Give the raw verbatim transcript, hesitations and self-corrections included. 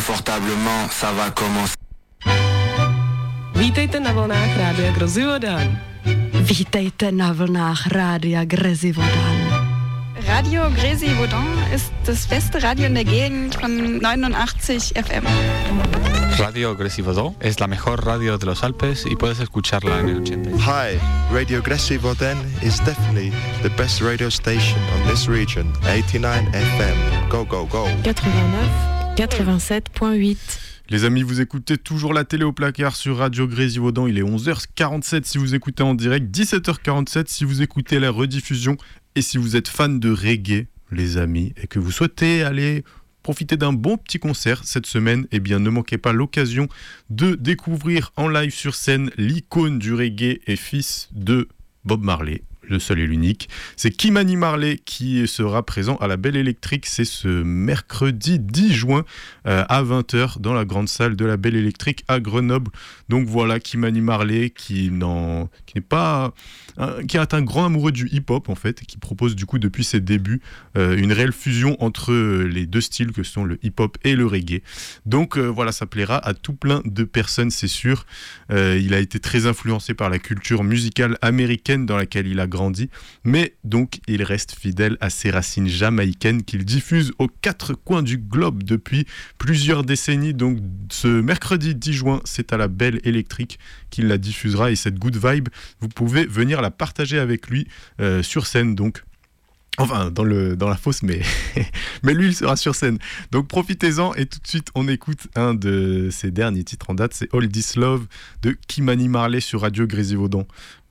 confortablement, ça va commencer. Vítejte na vlnách Rádia Grozivodan. Vítejte na vlnách Rádia Grozivodan. Radio Grozivodan ist das beste Radio in der Gegend von neunundachtzig F M. Radio Grozivodan es la mejor radio de los Alpes y puedes escucharla en el ochenta. Hi, Radio Grozivodan is definitely the best radio station on this region. eighty-nine F M. Go, go, go. quatre-vingt-neuf, quatre-vingt-sept point huit. Les amis, vous écoutez toujours la télé au placard sur Radio Grozivodan. Il est onze heures quarante-sept si vous écoutez en direct, dix-sept heures quarante-sept si vous écoutez la rediffusion. Et si vous êtes fan de reggae, les amis, et que vous souhaitez aller profiter d'un bon petit concert cette semaine, eh bien ne manquez pas l'occasion de découvrir en live sur scène l'icône du reggae et fils de Bob Marley. Le seul et l'unique, c'est Ky-Mani Marley qui sera présent à la Belle Électrique. C'est ce mercredi dix juin euh, à vingt heures dans la grande salle de la Belle Électrique à Grenoble. Donc voilà, Ky-Mani Marley qui, n'en, qui n'est pas un, qui est un grand amoureux du hip-hop en fait, qui propose du coup depuis ses débuts euh, une réelle fusion entre les deux styles que sont le hip-hop et le reggae. Donc euh, voilà, ça plaira à tout plein de personnes, c'est sûr. Euh, il a été très influencé par la culture musicale américaine dans laquelle il a grandi, mais donc il reste fidèle à ses racines jamaïcaines qu'il diffuse aux quatre coins du globe depuis plusieurs décennies. Donc ce mercredi dix juin, c'est à la Belle Électrique qu'il la diffusera, et cette good vibe, vous pouvez venir la partager avec lui euh, sur scène donc. Enfin, dans, le, dans la fosse, mais, mais lui, il sera sur scène. Donc, profitez-en. Et tout de suite, on écoute un de ses derniers titres en date. C'est All This Love de Ky-Mani Marley sur Radio Grozivodan.